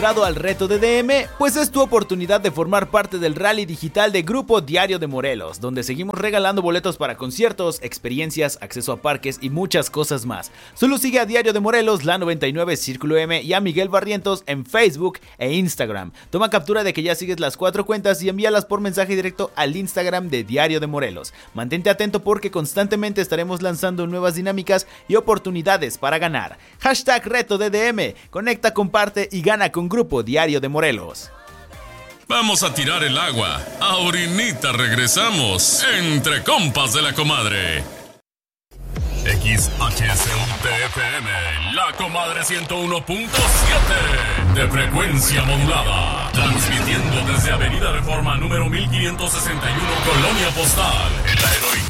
entrado al reto de DM, pues es tu oportunidad de formar parte del rally digital de Grupo Diario de Morelos, donde seguimos regalando boletos para conciertos, experiencias, acceso a parques y muchas cosas más. Solo sigue a Diario de Morelos, La 99, Círculo M y a Miguel Barrientos en Facebook e Instagram. Toma captura de que ya sigues las 4 cuentas y envíalas por mensaje directo al Instagram de Diario de Morelos. Mantente atento porque constantemente estaremos lanzando nuevas dinámicas y oportunidades para ganar. Hashtag reto de DM. Conecta, comparte y gana con Grupo Diario de Morelos. Vamos a tirar el agua. Ahorita regresamos. Entre compas de la comadre. XHSUTFM, La Comadre 101.7 de frecuencia modulada, transmitiendo desde Avenida Reforma número 1561, Colonia Postal, en la heroica